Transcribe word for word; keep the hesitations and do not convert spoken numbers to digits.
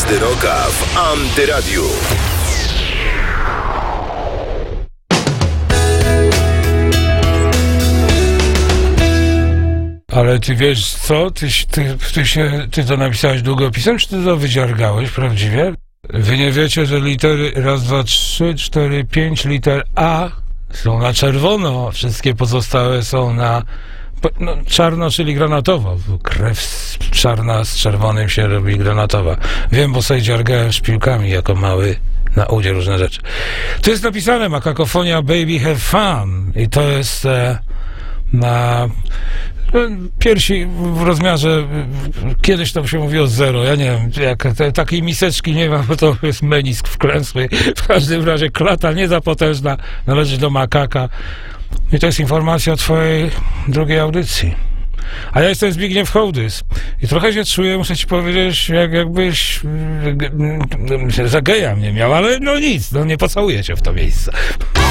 Gwiazdy Rocka w Antyradiu. Ale ty wiesz co? Ty, ty, ty, się, ty to napisałeś długopisem, czy ty to wydziargałeś prawdziwie? Wy nie wiecie, że litery raz, dwa, trzy, cztery, pięć liter A są na czerwono, wszystkie pozostałe są na no, czarno, czyli granatowo. Krew czarna z czerwonym się robi granatowa. Wiem, bo sobie dziargałem szpilkami jako mały na udzie różne rzeczy. Tu jest napisane, ma kakofonia Baby Have Fun i to jest e, na piersi w rozmiarze, kiedyś tam się mówiło zero, ja nie wiem, jak te, takiej miseczki nie ma, bo to jest menisk wklęsły. W każdym razie klata nie za potężna, należy do makaka. I to jest informacja o twojej drugiej audycji. A ja jestem Zbigniew Hołdys i trochę się czuję, muszę ci powiedzieć, jak jakbyś za geja mnie miał, ale no nic, no nie pocałuję cię w to miejsce.